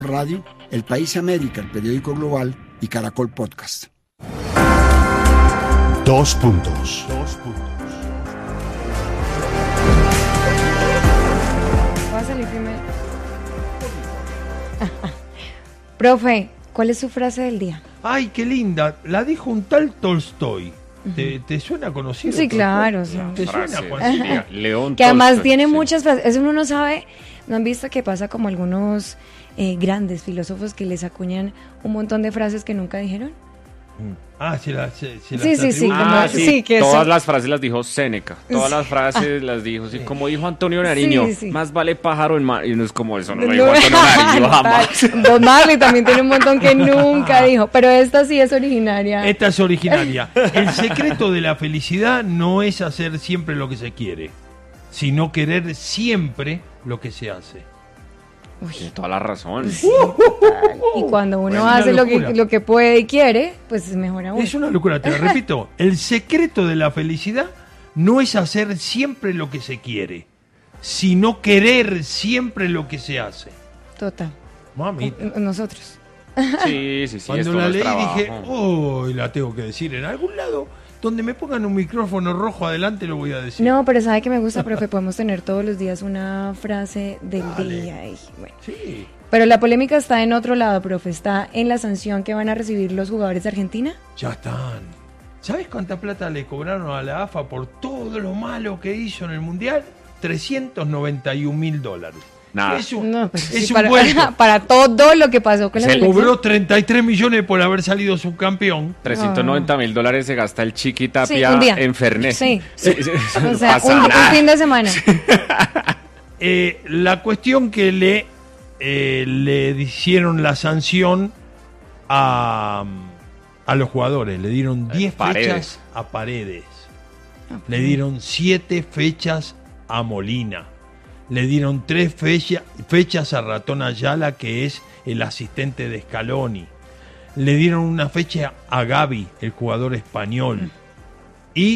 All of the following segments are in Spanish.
Radio, El País América, el periódico global y Caracol Podcast. 2 puntos. Voy a salir primero. Profe, ¿cuál es su frase del día? Ay, qué linda. La dijo un tal Tolstoy. ¿Te suena conocido? Sí, claro. Sí. ¿Te suena Frase conocido? del día. León Que además Tolstoy, tiene sí. muchas frases. Eso uno no sabe. ¿No han visto que pasa como algunos grandes filósofos que les acuñan un montón de frases que nunca dijeron? Ah, se las Sí, atribuye. como- sí, que todas eso- las frases las dijo Séneca, todas las frases las dijo, sí, como dijo Antonio Nariño, Sí. más vale pájaro en mar, y no es como eso, no lo dijo Antonio Nariño jamás. Bob Marley también tiene un montón que nunca dijo, pero esta sí es originaria. Esta es originaria. El secreto de la felicidad no es hacer siempre lo que se quiere, sino querer siempre lo que se hace. Tiene toda la razón. Sí, total. Y cuando uno Bueno, hace una lo locura. que puede y quiere, pues es mejor aún. Es una locura, te lo repito. El secreto de la felicidad no es hacer siempre lo que se quiere, sino querer siempre lo que se hace. Total. Mamita. Nosotros. Sí, Cuando esto la no es leí trabajo. dije, la tengo que decir en algún lado. Donde me pongan un micrófono rojo adelante lo voy a decir. No, pero sabe que me gusta, profe, podemos tener todos los días una frase del Dale. día. Y bueno. Sí. Pero la polémica está en otro lado, profe. Está en la sanción que van a recibir los jugadores de Argentina. Ya están. ¿Sabes cuánta plata le cobraron a la AFA por todo lo malo que hizo en el Mundial? $391.000. Nada. Es un, No, pues es sí, un vuelto. para todo lo que pasó con Es la el- selección. Cobró 33 millones por haber salido subcampeón. $390.000 se gasta el Chiqui Sí, Tapia un día. en Fernet. Sí. No O sea, pasa un nada. fin de semana. La cuestión que le hicieron la sanción a los jugadores. Le dieron 10 Paredes. fechas a Paredes. Le dieron 7 fechas a Molina. Le dieron 3 fechas a Ratón Ayala, que es el asistente de Scaloni. Le dieron una fecha a Gavi, el jugador español. Y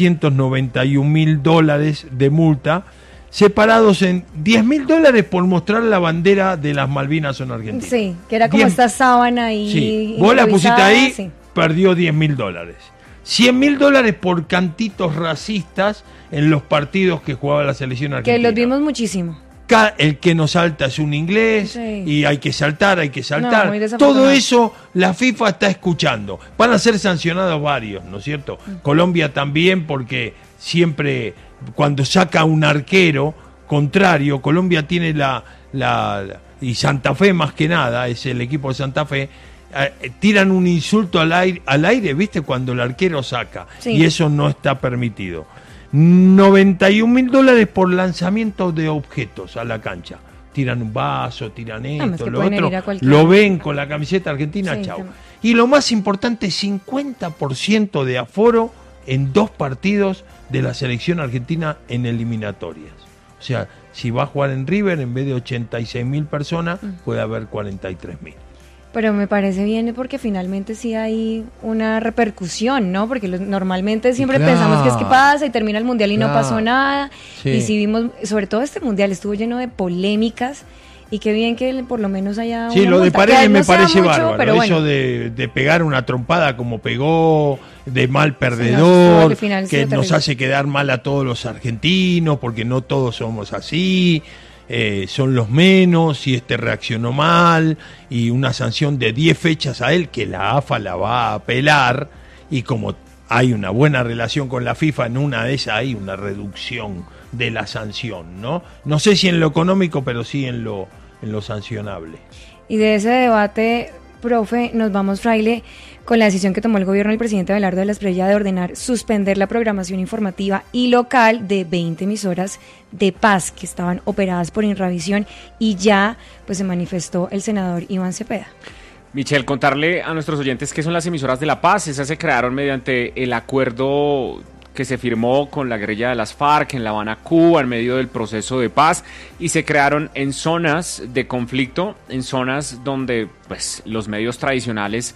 $391.000 de multa, separados en $10.000 por mostrar la bandera de las Malvinas en Argentina. Sí, que era como 10. esta sábana ahí. Sí, vos la pusiste improvisada, ahí, sí. perdió $10.000. $100.000 por cantitos racistas en los partidos que jugaba la selección Que argentina. los vimos muchísimo. El que no salta es un inglés, Sí. y hay que saltar. No, muy desafortunado. Todo eso la FIFA está escuchando. Van a ser sancionados varios, ¿no es cierto? Colombia también, porque siempre cuando saca un arquero contrario, Colombia tiene y Santa Fe más que nada, es el equipo de Santa Fe, tiran un insulto al aire, ¿viste? Cuando el arquero saca. Sí. Y eso no está permitido. $91.000 por lanzamiento de objetos a la cancha. Tiran un vaso, tiran Además esto, que lo pueden otro. herir a cualquiera. Lo ven con la camiseta argentina, Sí, chau. también. Y lo más importante, 50% de aforo en 2 partidos de la selección argentina en eliminatorias. O sea, si va a jugar en River, en vez de 86.000 personas, puede haber 43.000. Pero me parece bien porque finalmente sí hay una repercusión, ¿no? Porque normalmente siempre Claro. pensamos que es que pasa y termina el mundial y no Claro. pasó nada. Sí. Y si vimos, sobre todo este mundial estuvo lleno de polémicas y qué bien que por lo menos haya Sí, una lo de multa, Paredes que me no sea parece mucho, bárbaro. pero bueno. Eso de pegar una trompada como pegó, de mal no, perdedor, al final que estuvo nos terrible. hace quedar mal a todos los argentinos, porque no todos somos así. Son los menos, y reaccionó mal, y una sanción de 10 fechas a él, que la AFA la va a apelar, y como hay una buena relación con la FIFA, en una de esas hay una reducción de la sanción, ¿no? No sé si en lo económico, pero sí en lo sancionable. Y de ese debate, profe, nos vamos, Fraile, con la decisión que tomó el gobierno del presidente Abelardo de la Espriella de ordenar suspender la programación informativa y local de 20 emisoras de Paz que estaban operadas por Inravisión, y ya pues se manifestó el senador Iván Cepeda. Michelle, contarle a nuestros oyentes qué son las emisoras de la paz. Esas se crearon mediante el acuerdo que se firmó con la guerrilla de las FARC en La Habana, Cuba, en medio del proceso de paz, y se crearon en zonas de conflicto, en zonas donde pues los medios tradicionales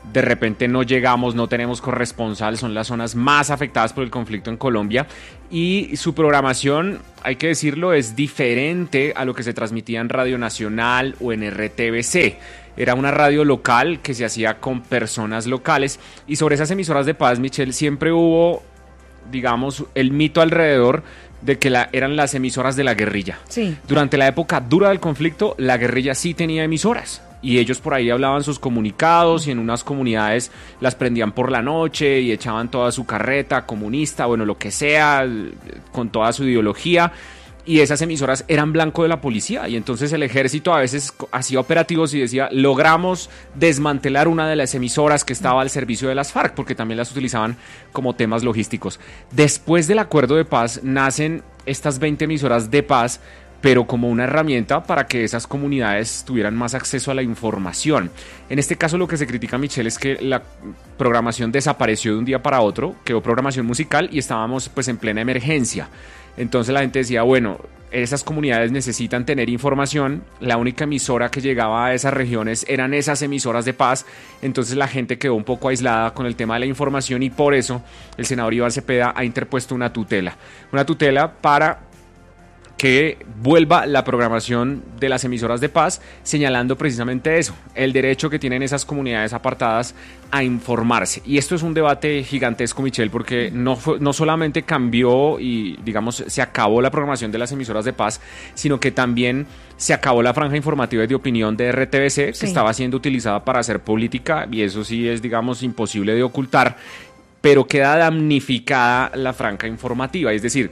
de repente no llegamos, no tenemos corresponsal, son las zonas más afectadas por el conflicto en Colombia, y su programación, hay que decirlo, es diferente a lo que se transmitía en Radio Nacional o en RTBC. Era una radio local que se hacía con personas locales, y sobre esas emisoras de paz, Michelle, siempre hubo, digamos, el mito alrededor de que eran las emisoras de la guerrilla. Sí. Durante la época dura del conflicto, la guerrilla sí tenía emisoras, y ellos por ahí hablaban sus comunicados, y en unas comunidades las prendían por la noche y echaban toda su carreta comunista, bueno, lo que sea, con toda su ideología, y esas emisoras eran blanco de la policía, y entonces el ejército a veces hacía operativos y decía, logramos desmantelar una de las emisoras que estaba al servicio de las FARC, porque también las utilizaban como temas logísticos. Después del acuerdo de paz nacen estas 20 emisoras de paz, pero como una herramienta para que esas comunidades tuvieran más acceso a la información. En este caso lo que se critica, Michelle, es que la programación desapareció de un día para otro, quedó programación musical y estábamos pues en plena emergencia. Entonces la gente decía, bueno, esas comunidades necesitan tener información, la única emisora que llegaba a esas regiones eran esas emisoras de paz, entonces la gente quedó un poco aislada con el tema de la información, y por eso el senador Iván Cepeda ha interpuesto una tutela para que vuelva la programación de las emisoras de paz, señalando precisamente eso, el derecho que tienen esas comunidades apartadas a informarse. Y esto es un debate gigantesco, Michelle, porque no solamente cambió y, digamos, se acabó la programación de las emisoras de paz, sino que también se acabó la franja informativa y de opinión de RTBC, que estaba siendo utilizada para hacer política, y eso sí es, digamos, imposible de ocultar, pero queda damnificada la franja informativa, es decir,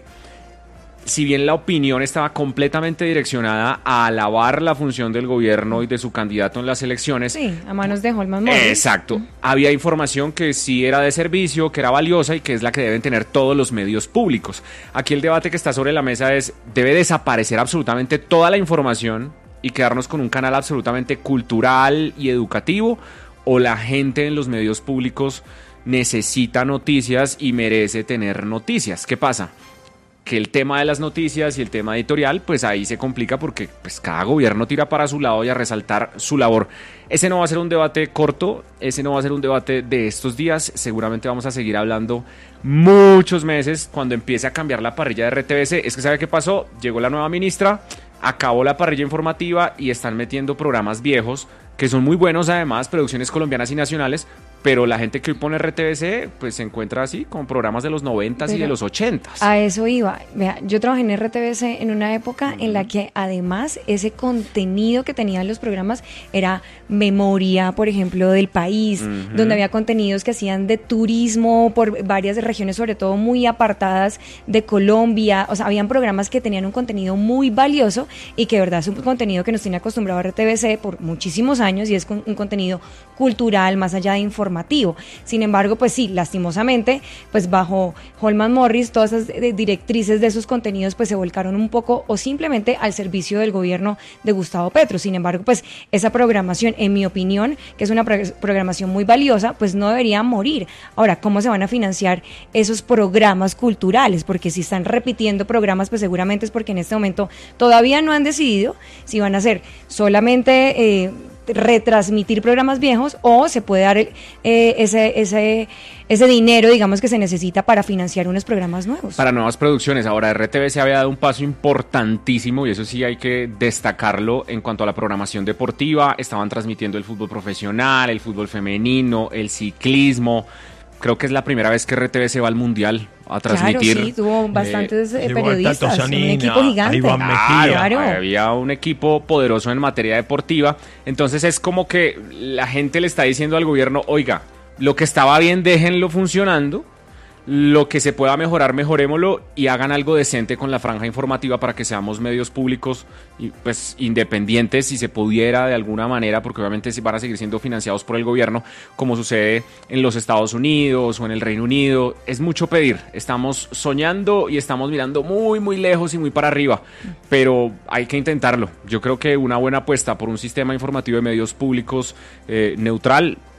si bien la opinión estaba completamente direccionada a alabar la función del gobierno y de su candidato en las elecciones. Sí, a manos de Holman Morris. Exacto. Había información que sí era de servicio, que era valiosa y que es la que deben tener todos los medios públicos. Aquí el debate que está sobre la mesa es, ¿debe desaparecer absolutamente toda la información y quedarnos con un canal absolutamente cultural y educativo? ¿O la gente en los medios públicos necesita noticias y merece tener noticias? ¿Qué pasa? Que el tema de las noticias y el tema editorial, pues ahí se complica porque pues cada gobierno tira para su lado y a resaltar su labor. Ese no va a ser un debate corto, ese no va a ser un debate de estos días, seguramente vamos a seguir hablando muchos meses cuando empiece a cambiar la parrilla de RTBC. Es que ¿sabe qué pasó? Llegó la nueva ministra, acabó la parrilla informativa y están metiendo programas viejos que son muy buenos, además, producciones colombianas y nacionales, pero la gente que hoy pone RTBC pues se encuentra así con programas de los 90s y de los 80s. A eso iba. Vea, yo trabajé en RTBC en una época en la que además ese contenido que tenían los programas era memoria, por ejemplo, del país, donde había contenidos que hacían de turismo por varias regiones, sobre todo muy apartadas de Colombia. O sea, habían programas que tenían un contenido muy valioso y que de verdad es un contenido que nos tiene acostumbrado a RTBC por muchísimos años, y es un contenido cultural más allá de informativo. Sin embargo, pues sí, lastimosamente, pues bajo Holman Morris, todas esas directrices de esos contenidos pues se volcaron un poco o simplemente al servicio del gobierno de Gustavo Petro. Sin embargo, pues esa programación, en mi opinión, que es una programación muy valiosa, pues no debería morir. Ahora, ¿cómo se van a financiar esos programas culturales? Porque si están repitiendo programas, pues seguramente es porque en este momento todavía no han decidido si van a ser solamente retransmitir programas viejos o se puede dar ese dinero, digamos, que se necesita para financiar unos programas nuevos. Para nuevas producciones. Ahora, RTBC había dado un paso importantísimo y eso sí hay que destacarlo en cuanto a la programación deportiva. Estaban transmitiendo el fútbol profesional, el fútbol femenino, el ciclismo. Creo que es la primera vez que RTBC va al Mundial a transmitir. Claro, sí, tuvo bastantes periodistas, un equipo gigante. Claro, había un equipo poderoso en materia deportiva. Entonces es como que la gente le está diciendo al gobierno, oiga, lo que estaba bien, déjenlo funcionando. Lo que se pueda mejorar, mejorémoslo y hagan algo decente con la franja informativa para que seamos medios públicos y pues independientes, si se pudiera de alguna manera, porque obviamente van a seguir siendo financiados por el gobierno, como sucede en los Estados Unidos o en el Reino Unido. Es mucho pedir, estamos soñando y estamos mirando muy muy lejos y muy para arriba, pero hay que intentarlo. Yo creo que una buena apuesta por un sistema informativo de medios públicos neutral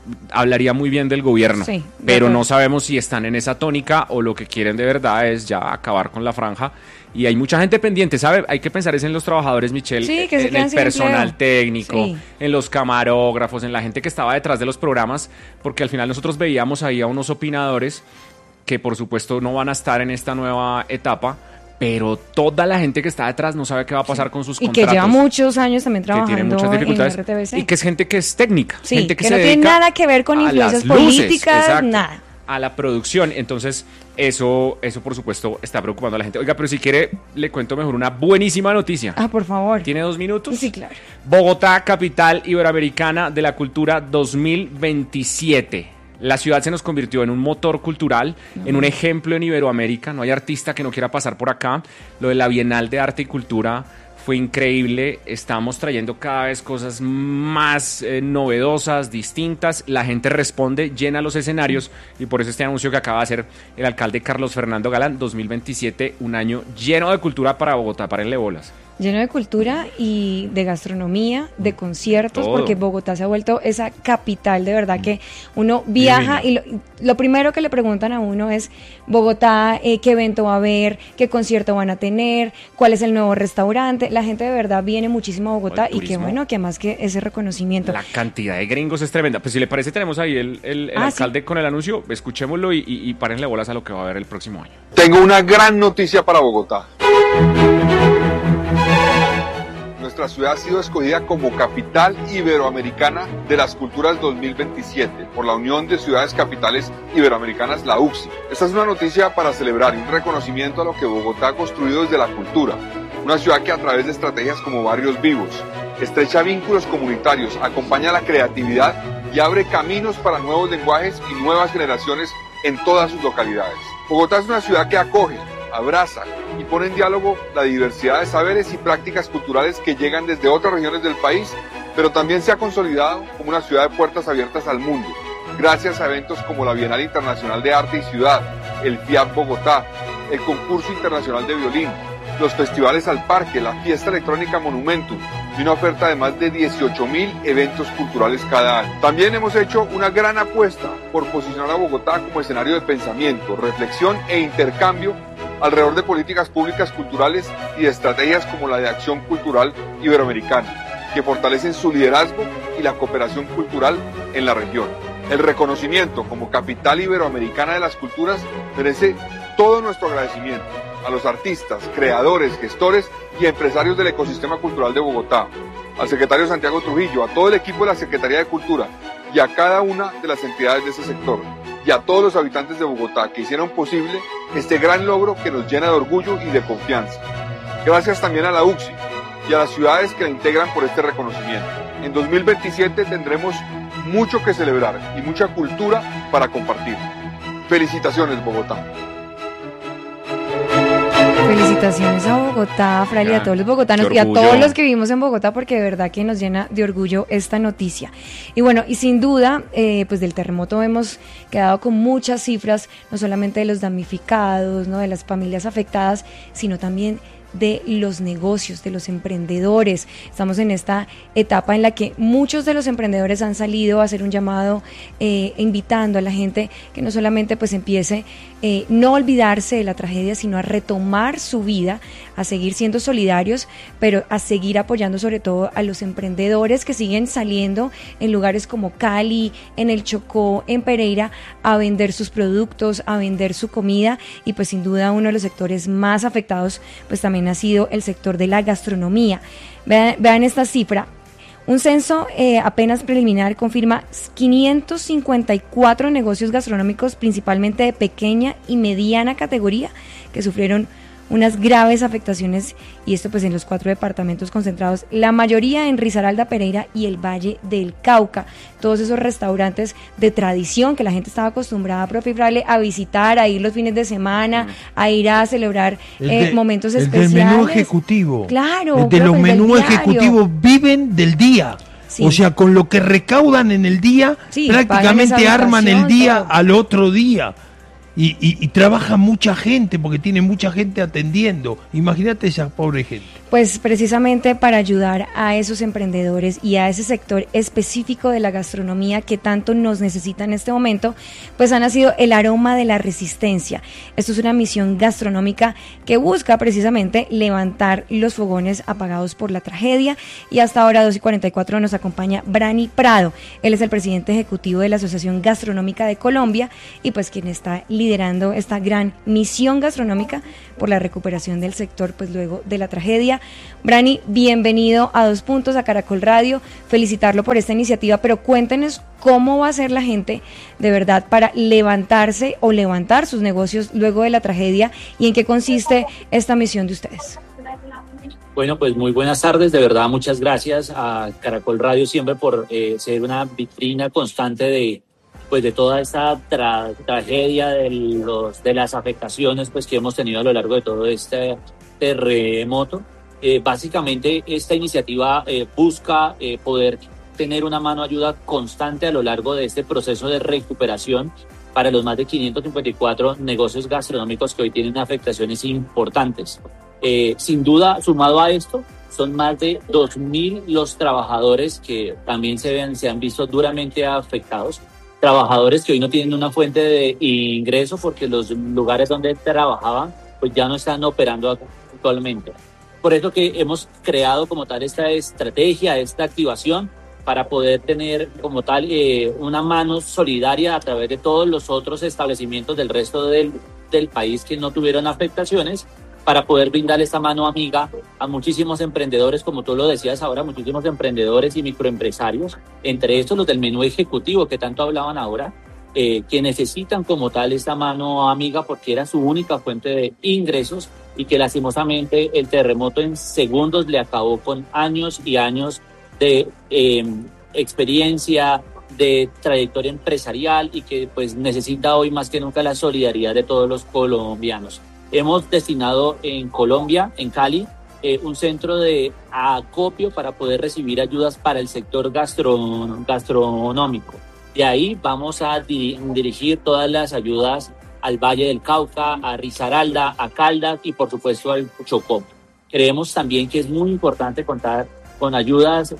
hablaría muy bien del gobierno, sí, pero no sabemos si están en esa tónica o lo que quieren de verdad es ya acabar con la franja. Y hay mucha gente pendiente, ¿sabe? Hay que pensar en los trabajadores, Michelle, sí, que en el personal empleo. técnico, Sí. en los camarógrafos, en la gente que estaba detrás de los programas, porque al final nosotros veíamos ahí a unos opinadores que por supuesto no van a estar en esta nueva etapa, pero toda la gente que está detrás no sabe qué va a pasar con sus Y contratos. que lleva muchos años también que tiene trabajando muchas dificultades en RTBC. y que es gente que es técnica, Sí, gente que que se no tiene dedica nada que ver con a influencias las luces, políticas, exacto, nada. a la producción. Entonces eso por supuesto está preocupando a la gente. Oiga, pero si quiere le cuento mejor una buenísima noticia. Ah, por favor. ¿Tiene 2 minutos? Sí, claro. Bogotá, capital iberoamericana de la cultura 2027. La ciudad se nos convirtió en un motor cultural, en un ejemplo en Iberoamérica. No hay artista que no quiera pasar por acá. Lo de la Bienal de Arte y Cultura fue increíble. Estamos trayendo cada vez cosas más novedosas, distintas. La gente responde, llena los escenarios y por eso este anuncio que acaba de hacer el alcalde Carlos Fernando Galán, 2027, un año lleno de cultura para Bogotá. Párenle bolas. Lleno de cultura y de gastronomía, de conciertos, Todo. porque Bogotá se ha vuelto esa capital de verdad que uno viaja y lo primero que le preguntan a uno es Bogotá, qué evento va a haber, qué concierto van a tener, cuál es el nuevo restaurante. La gente de verdad viene muchísimo a Bogotá y qué bueno que más que ese reconocimiento. La cantidad de gringos es tremenda. Pues si le parece tenemos ahí el alcalde sí, con el anuncio, escuchémoslo y párenle bolas a lo que va a haber el próximo año. Tengo una gran noticia para Bogotá. Nuestra ciudad ha sido escogida como capital iberoamericana de las culturas 2027 por la Unión de Ciudades Capitales Iberoamericanas, la UCSI. Esta es una noticia para celebrar y un reconocimiento a lo que Bogotá ha construido desde la cultura. Una ciudad que a través de estrategias como Barrios Vivos, estrecha vínculos comunitarios, acompaña la creatividad y abre caminos para nuevos lenguajes y nuevas generaciones en todas sus localidades. Bogotá es una ciudad que acoge, abraza y pone en diálogo la diversidad de saberes y prácticas culturales que llegan desde otras regiones del país, pero también se ha consolidado como una ciudad de puertas abiertas al mundo, gracias a eventos como la Bienal Internacional de Arte y Ciudad, el FIAP Bogotá, el Concurso Internacional de Violín, los festivales al Parque, la Fiesta Electrónica Monumentum y una oferta de más de 18.000 eventos culturales cada año. También hemos hecho una gran apuesta por posicionar a Bogotá como escenario de pensamiento, reflexión e intercambio alrededor de políticas públicas culturales y de estrategias como la de Acción Cultural Iberoamericana, que fortalecen su liderazgo y la cooperación cultural en la región. El reconocimiento como capital iberoamericana de las culturas merece todo nuestro agradecimiento a los artistas, creadores, gestores y empresarios del ecosistema cultural de Bogotá, al secretario Santiago Trujillo, a todo el equipo de la Secretaría de Cultura y a cada una de las entidades de ese sector, y a todos los habitantes de Bogotá que hicieron posible este gran logro que nos llena de orgullo y de confianza. Gracias también a la UCSI y a las ciudades que la integran por este reconocimiento. En 2027 tendremos mucho que celebrar y mucha cultura para compartir. Felicitaciones, Bogotá. Felicitaciones a Bogotá, Fraile, a todos los bogotanos y a todos los que vivimos en Bogotá, porque de verdad que nos llena de orgullo esta noticia. Y bueno, y sin duda, pues del terremoto hemos quedado con muchas cifras, no solamente de los damnificados, ¿no?, de las familias afectadas, sino también de los negocios, de los emprendedores. Estamos en esta etapa en la que muchos de los emprendedores han salido a hacer un llamado invitando a la gente que no solamente pues empiece no olvidarse de la tragedia, sino a retomar su vida, a seguir siendo solidarios, pero a seguir apoyando sobre todo a los emprendedores que siguen saliendo en lugares como Cali, en el Chocó, en Pereira, a vender sus productos, a vender su comida, y pues sin duda uno de los sectores más afectados pues también ha sido el sector de la gastronomía. Vean esta cifra. Un censo apenas preliminar confirma 554 negocios gastronómicos, principalmente de pequeña y mediana categoría, que sufrieron unas graves afectaciones, y esto pues en los 4 departamentos concentrados, la mayoría en Risaralda, Pereira y el Valle del Cauca. Todos esos restaurantes de tradición que la gente estaba acostumbrada, profe Fraile, a visitar, a ir los fines de semana, a ir a celebrar momentos especiales. El menú ejecutivo. Claro. De los menús ejecutivos viven del día. Sí. O sea, con lo que recaudan en el día, sí, prácticamente arman el día todo al otro día. Y trabaja mucha gente, porque tiene mucha gente atendiendo. Imagínate esa pobre gente. pues precisamente para ayudar a esos emprendedores y a ese sector específico de la gastronomía que tanto nos necesita en este momento, pues ha nacido el Aroma de la Resistencia. Esto es una misión gastronómica que busca precisamente levantar los fogones apagados por la tragedia, y hasta ahora 2:44 nos acompaña Brani Prado. Él es el presidente ejecutivo de la Asociación Gastronómica de Colombia y pues quien está liderando esta gran misión gastronómica por la recuperación del sector pues luego de la tragedia. Brani, bienvenido a Dos Puntos, a Caracol Radio, felicitarlo por esta iniciativa, pero cuéntenos cómo va a ser la gente de verdad para levantarse o levantar sus negocios luego de la tragedia y en qué consiste esta misión de ustedes. Bueno, pues muy buenas tardes, de verdad muchas gracias a Caracol Radio siempre por ser una vitrina constante de toda esta tragedia, de las afectaciones pues que hemos tenido a lo largo de todo este terremoto. Básicamente esta iniciativa busca poder tener una mano de ayuda constante a lo largo de este proceso de recuperación para los más de 554 negocios gastronómicos que hoy tienen afectaciones importantes. Sin duda, sumado a esto, son más de 2.000 los trabajadores que también se han visto duramente afectados. Trabajadores que hoy no tienen una fuente de ingreso porque los lugares donde trabajaban pues ya no están operando actualmente. Por eso que hemos creado como tal esta estrategia, esta activación para poder tener como tal una mano solidaria a través de todos los otros establecimientos del resto del país que no tuvieron afectaciones, para poder brindar esta mano amiga a muchísimos emprendedores, como tú lo decías ahora, muchísimos emprendedores y microempresarios, entre estos los del menú ejecutivo que tanto hablaban ahora, que necesitan como tal esta mano amiga porque era su única fuente de ingresos y que lastimosamente el terremoto en segundos le acabó con años y años de experiencia, de trayectoria empresarial y que pues necesita hoy más que nunca la solidaridad de todos los colombianos. Hemos destinado en Colombia, en Cali, un centro de acopio para poder recibir ayudas para el sector gastronómico. De ahí vamos a dirigir todas las ayudas al Valle del Cauca, a Risaralda, a Caldas y por supuesto al Chocó. Creemos también que es muy importante contar con ayudas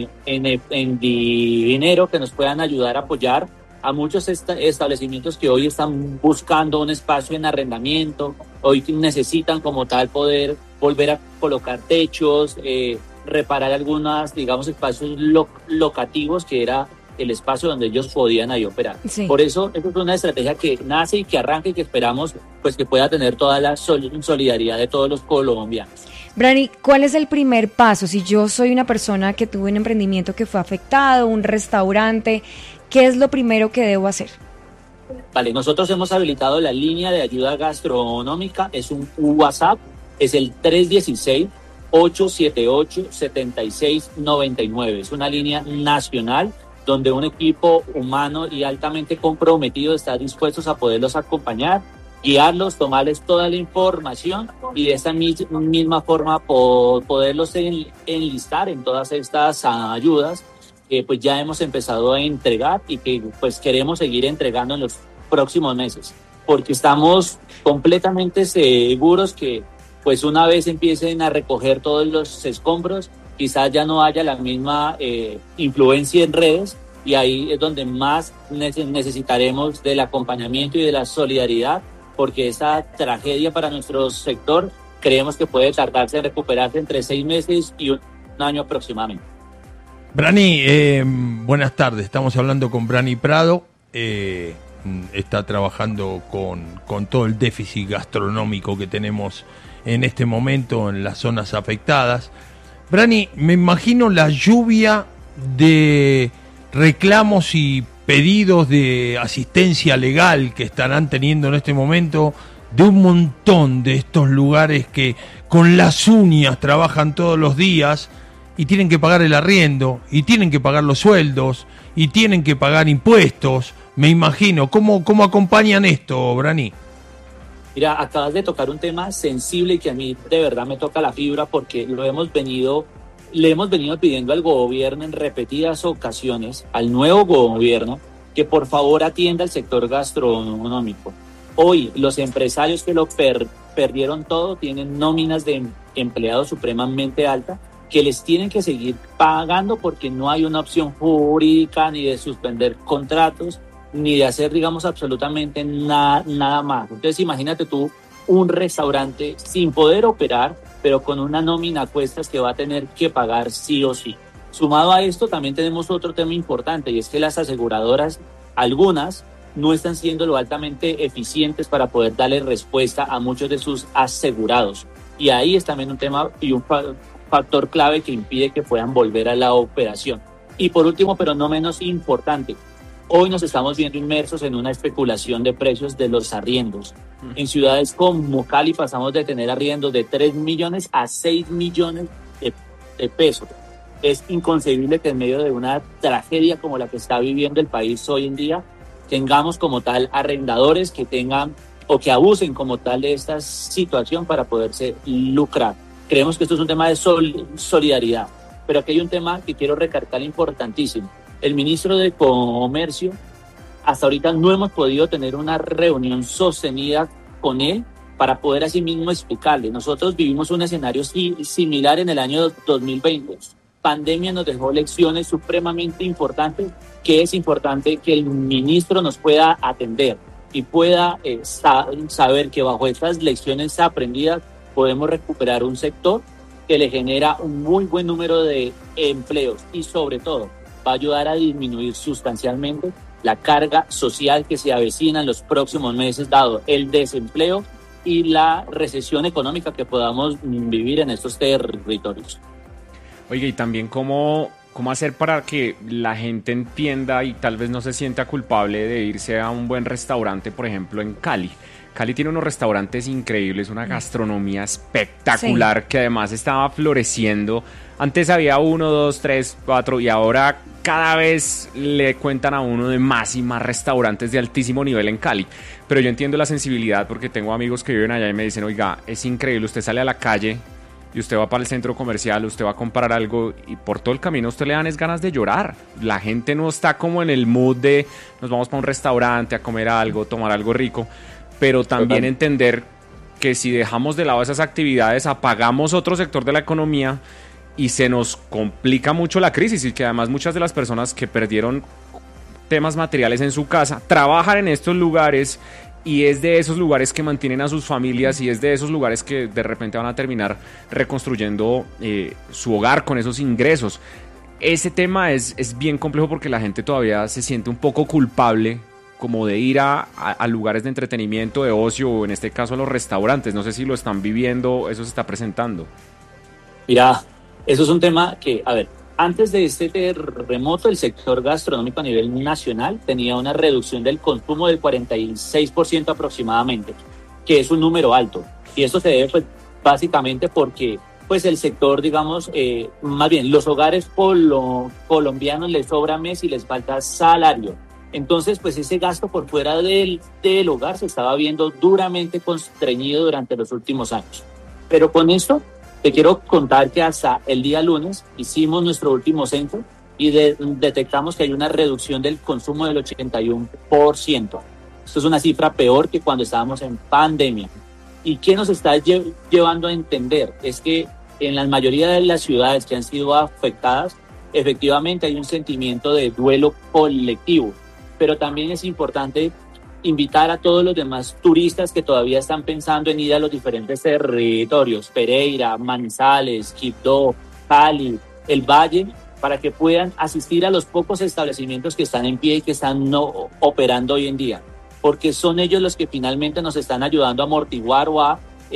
en dinero que nos puedan ayudar a apoyar a muchos establecimientos que hoy están buscando un espacio en arrendamiento, hoy necesitan como tal poder volver a colocar techos, reparar algunas, digamos, espacios locativos que era el espacio donde ellos podían ahí operar. Sí. Por eso, es una estrategia que nace y que arranca y que esperamos pues que pueda tener toda la solidaridad de todos los colombianos. Brani, ¿cuál es el primer paso? Si yo soy una persona que tuvo un emprendimiento que fue afectado, un restaurante, ¿qué es lo primero que debo hacer? Vale, nosotros hemos habilitado la línea de ayuda gastronómica, es un WhatsApp, es el 316-878-7699. Es una línea nacional donde un equipo humano y altamente comprometido está dispuesto a poderlos acompañar, guiarlos, tomarles toda la información y de esta misma forma poderlos enlistar en todas estas ayudas que pues ya hemos empezado a entregar y que pues queremos seguir entregando en los próximos meses, porque estamos completamente seguros que pues una vez empiecen a recoger todos los escombros, quizás ya no haya la misma influencia en redes, y ahí es donde más necesitaremos del acompañamiento y de la solidaridad, porque esta tragedia para nuestro sector creemos que puede tardarse en recuperarse entre 6 meses y un año aproximadamente. Brani, buenas tardes, estamos hablando con Brani Prado, está trabajando con todo el déficit gastronómico que tenemos en este momento en las zonas afectadas. Brani, me imagino la lluvia de reclamos y pedidos de asistencia legal que estarán teniendo en este momento de un montón de estos lugares que con las uñas trabajan todos los días y tienen que pagar el arriendo, y tienen que pagar los sueldos, y tienen que pagar impuestos. Me imagino, ¿cómo acompañan esto, Brani? Mira, acabas de tocar un tema sensible y que a mí de verdad me toca la fibra, porque le hemos venido pidiendo al gobierno en repetidas ocasiones, al nuevo gobierno, que por favor atienda al sector gastronómico. Hoy los empresarios que lo perdieron todo, tienen nóminas de empleados supremamente altas, que les tienen que seguir pagando porque no hay una opción jurídica ni de suspender contratos, ni de hacer, digamos, absolutamente nada más. Entonces, imagínate tú un restaurante sin poder operar, pero con una nómina a cuestas que va a tener que pagar sí o sí. Sumado a esto, también tenemos otro tema importante, y es que las aseguradoras, algunas, no están siendo lo altamente eficientes para poder darle respuesta a muchos de sus asegurados. Y ahí es también un tema y un factor clave que impide que puedan volver a la operación. Y por último, pero no menos importante, hoy nos estamos viendo inmersos en una especulación de precios de los arriendos. En ciudades como Cali pasamos de tener arriendos de 3 millones a 6 millones de pesos. Es inconcebible que en medio de una tragedia como la que está viviendo el país hoy en día, tengamos como tal arrendadores que tengan o que abusen como tal de esta situación para poderse lucrar. Creemos que esto es un tema de solidaridad, pero aquí hay un tema que quiero recalcar importantísimo. El ministro de Comercio, hasta ahorita no hemos podido tener una reunión sostenida con él para poder así mismo explicarle. Nosotros vivimos un escenario similar en el año 2020. Pandemia nos dejó lecciones supremamente importantes, que es importante que el ministro nos pueda atender y pueda saber que bajo estas lecciones aprendidas podemos recuperar un sector que le genera un muy buen número de empleos y sobre todo va a ayudar a disminuir sustancialmente la carga social que se avecina en los próximos meses, dado el desempleo y la recesión económica que podamos vivir en estos territorios. Oiga, y también cómo hacer para que la gente entienda y tal vez no se sienta culpable de irse a un buen restaurante, por ejemplo, en Cali. Cali tiene unos restaurantes increíbles, una gastronomía espectacular, sí, que además estaba floreciendo. Antes había 1, 2, 3, 4 y ahora cada vez le cuentan a uno de más y más restaurantes de altísimo nivel en Cali. Pero yo entiendo la sensibilidad porque tengo amigos que viven allá y me dicen, oiga, es increíble, usted sale a la calle y usted va para el centro comercial, usted va a comprar algo y por todo el camino a usted le dan es ganas de llorar. La gente no está como en el mood de nos vamos para un restaurante a comer algo, tomar algo rico, pero también entender que si dejamos de lado esas actividades, apagamos otro sector de la economía y se nos complica mucho la crisis, y que además muchas de las personas que perdieron temas materiales en su casa trabajan en estos lugares y es de esos lugares que mantienen a sus familias y es de esos lugares que de repente van a terminar reconstruyendo su hogar con esos ingresos. Ese tema es bien complejo porque la gente todavía se siente un poco culpable como de ir a lugares de entretenimiento, de ocio, o en este caso a los restaurantes. No sé si lo están viviendo, eso se está presentando. Mira, eso es un tema que, a ver, antes de este terremoto, el sector gastronómico a nivel nacional tenía una reducción del consumo del 46% aproximadamente, que es un número alto. Y esto se debe, pues, básicamente porque pues, el sector, digamos, más bien, los hogares colombianos les sobra mes y les falta salario. Entonces, pues ese gasto por fuera del hogar se estaba viendo duramente constreñido durante los últimos años. Pero con esto te quiero contar que hasta el día lunes hicimos nuestro último censo y detectamos que hay una reducción del consumo del 81%. Esto es una cifra peor que cuando estábamos en pandemia. ¿Y qué nos está llevando a entender? Es que en la mayoría de las ciudades que han sido afectadas, efectivamente hay un sentimiento de duelo colectivo. Pero también es importante invitar a todos los demás turistas que todavía están pensando en ir a los diferentes territorios, Pereira, Manizales, Quibdó, Cali, el Valle, para que puedan asistir a los pocos establecimientos que están en pie y que están operando hoy en día, porque son ellos los que finalmente nos están ayudando a amortiguar o a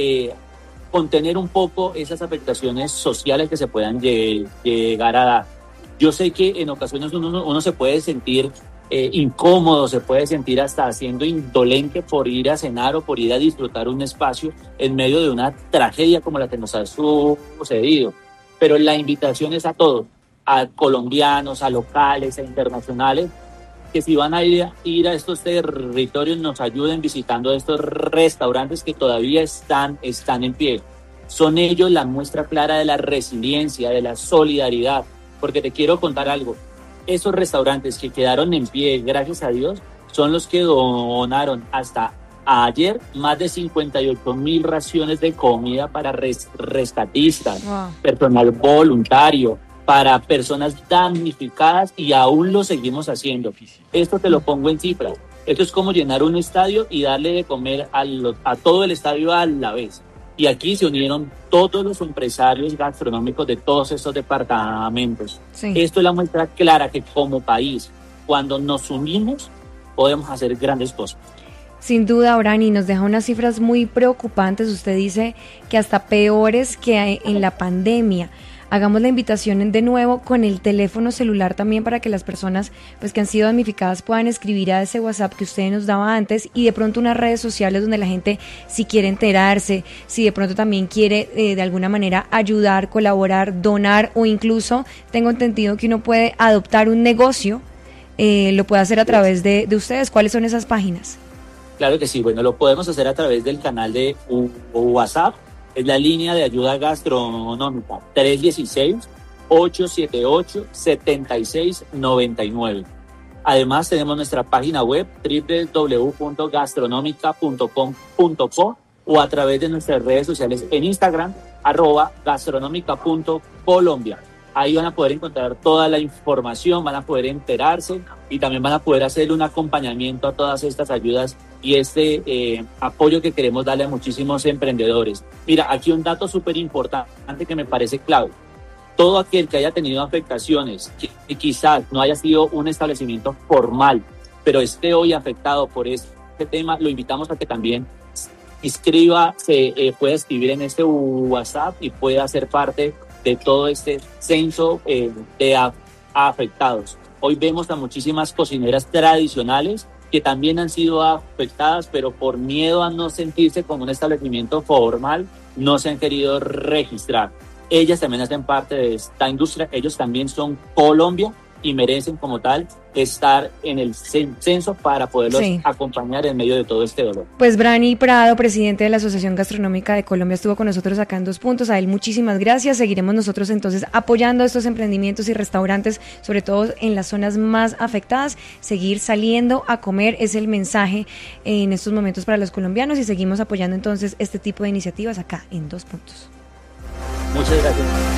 contener un poco esas afectaciones sociales que se puedan llegar a dar. Yo sé que en ocasiones uno se puede sentir incómodo, se puede sentir hasta siendo indolente por ir a cenar o por ir a disfrutar un espacio en medio de una tragedia como la que nos ha sucedido. Pero la invitación es a todos, a colombianos, a locales, a internacionales, que si van a ir a estos territorios nos ayuden visitando estos restaurantes que todavía están en pie. Son ellos la muestra clara de la resiliencia, de la solidaridad, porque te quiero contar algo. Esos restaurantes que quedaron en pie, gracias a Dios, son los que donaron hasta Ayer, más de 58.000 raciones de comida para rescatistas, personal voluntario, para personas damnificadas, y aún lo seguimos haciendo. Esto te lo pongo en cifras. Esto es como llenar un estadio y darle de comer a todo el estadio a la vez. Y aquí se unieron todos los empresarios gastronómicos de todos estos departamentos. Sí. Esto es la muestra clara que como país, cuando nos unimos, podemos hacer grandes cosas. Sin duda, Orani, nos deja unas cifras muy preocupantes. Usted dice que hasta peores que en la pandemia. Hagamos la invitación de nuevo con el teléfono celular también para que las personas pues que han sido damnificadas puedan escribir a ese WhatsApp que usted nos daba antes, y de pronto unas redes sociales donde la gente, si quiere enterarse, si de pronto también quiere de alguna manera ayudar, colaborar, donar, o incluso tengo entendido que uno puede adoptar un negocio, lo puede hacer a través de ustedes. ¿Cuáles son esas páginas? Claro que sí, bueno, lo podemos hacer a través del canal de WhatsApp, es la línea de ayuda gastronómica 316-878-7699. Además tenemos nuestra página web www.gastronomica.com.co, o a través de nuestras redes sociales en Instagram, @gastronomica.colombia. Ahí van a poder encontrar toda la información, van a poder enterarse y también van a poder hacer un acompañamiento a todas estas ayudas y apoyo que queremos darle a muchísimos emprendedores. Mira, aquí un dato súper importante que me parece clave. Todo aquel que haya tenido afectaciones, que quizás no haya sido un establecimiento formal, pero esté hoy afectado por este tema, lo invitamos a que también pueda escribir en este WhatsApp y pueda ser parte de todo este censo de afectados. Hoy vemos a muchísimas cocineras tradicionales que también han sido afectadas, pero por miedo a no sentirse como un establecimiento formal, no se han querido registrar. Ellas también hacen parte de esta industria, ellos también son Colombia y merecen como tal estar en el censo para poderlos acompañar en medio de todo este dolor. Pues Brani Prado, presidente de la Asociación Gastronómica de Colombia, estuvo con nosotros acá en Dos Puntos. A él muchísimas gracias. Seguiremos nosotros entonces apoyando estos emprendimientos y restaurantes, sobre todo en las zonas más afectadas. Seguir saliendo a comer es el mensaje en estos momentos para los colombianos, y seguimos apoyando entonces este tipo de iniciativas acá en Dos Puntos. Muchas gracias.